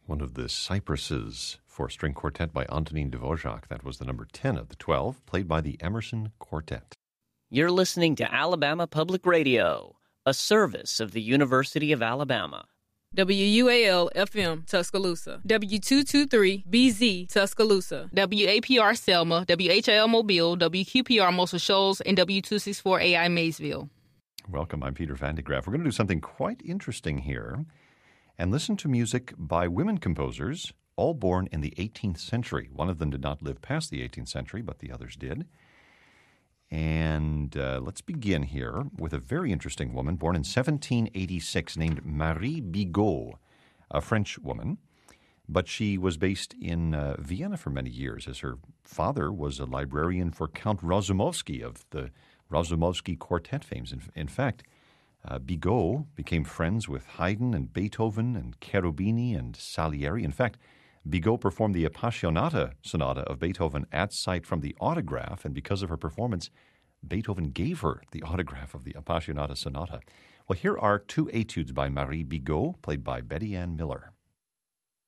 One of the Cypresses for string quartet by Antonin Dvorak. That was the number 10 of the 12, played by the Emerson Quartet. You're listening to Alabama Public Radio, a service of the University of Alabama. WUAL-FM, Tuscaloosa. W223-BZ, Tuscaloosa. WAPR Selma, WHIL Mobile, WQPR Muscle Shoals, and W264AI Maysville. Welcome, I'm Peter Van de Graaff. We're going to do something quite interesting here and listen to music by women composers, all born in the 18th century. One of them did not live past the 18th century, but the others did. And let's begin here with a very interesting woman born in 1786 named Marie Bigot, a French woman. But she was based in Vienna for many years, as her father was a librarian for Count Razumovsky of the Razumovsky Quartet fames. In fact, Bigot became friends with Haydn and Beethoven and Cherubini and Salieri. In fact, Bigot performed the Appassionata Sonata of Beethoven at sight from the autograph, and because of her performance, Beethoven gave her the autograph of the Appassionata Sonata. Well, here are two etudes by Marie Bigot, played by Betty Ann Miller.